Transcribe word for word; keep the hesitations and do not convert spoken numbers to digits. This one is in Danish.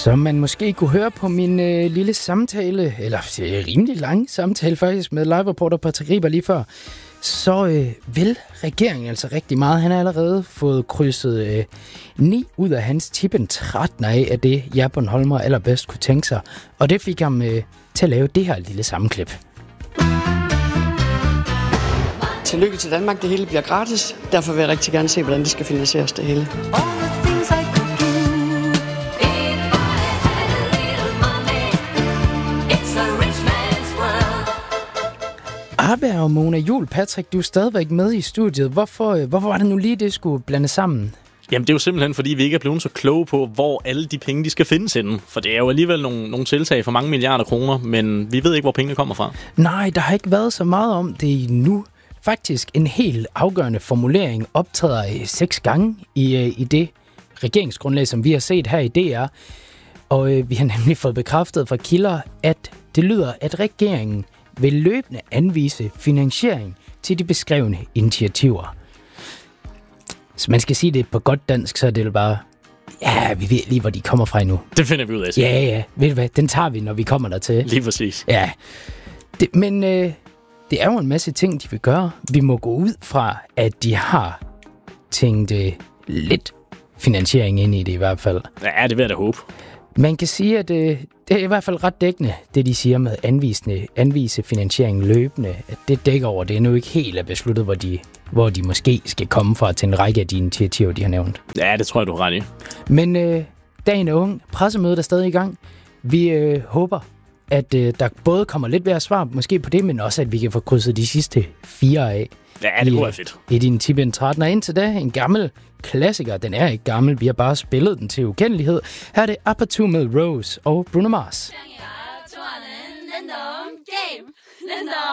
Som man måske kunne høre på min øh, lille samtale, eller øh, rimelig lang samtale faktisk, med live-reporter Patrick Riber lige før, så øh, vil regeringen altså rigtig meget. Han har allerede fået krydset øh, ni ud af hans tippen tretten af, af det, jeg Bornholmer allerbedst kunne tænke sig. Og det fik ham øh, til at lave det her lille sammenklip. Tillykke til Danmark, det hele bliver gratis. Derfor vil jeg rigtig gerne se, hvordan det skal finansieres det hele. Arbe og Mona Juhl, Patrick, du er stadigvæk med i studiet. Hvorfor, hvorfor var det nu lige, det skulle blande sammen? Jamen, det er jo simpelthen, fordi vi ikke er blevet så kloge på, hvor alle de penge, de skal findes inden. For det er jo alligevel nogle, nogle tiltag for mange milliarder kroner, men vi ved ikke, hvor pengene kommer fra. Nej, der har ikke været så meget om det endnu. Faktisk en helt afgørende formulering optræder seks gange i, i det regeringsgrundlag, som vi har set her i D R. Og øh, vi har nemlig fået bekræftet fra kilder, at det lyder, at regeringen vil løbende anvise finansiering til de beskrevne initiativer. Så man skal sige det på godt dansk, så er det bare, ja, vi ved lige, hvor de kommer fra nu. Det finder vi ud af. Ja, ja, ved du hvad, den tager vi, når vi kommer dertil. Lige præcis. Ja, det, men øh, det er jo en masse ting, de vil gøre. Vi må gå ud fra, at de har tænkt øh, lidt finansiering ind i det i hvert fald. Ja, det vil jeg da håbe. Man kan sige, at øh, det er i hvert fald ret dækkende, det de siger med anvisende, anvise finansiering løbende. At det dækker over, det er nu ikke helt er besluttet, hvor de, hvor de måske skal komme fra til en række af de initiativer, de har nævnt. Ja, det tror jeg, du har ret i. Men øh, dagen er ung, pressemødet er stadig i gang. Vi øh, håber, at øh, der både kommer lidt mere svar måske på det, men også at vi kan få krydset de sidste fire af. Ja, det kunne være fedt. I din tippen tretten, og indtil da en gammel klassiker. Den er ikke gammel, vi har bare spillet den til ukendelighed. Her er det Apatu med Rose og Bruno Mars.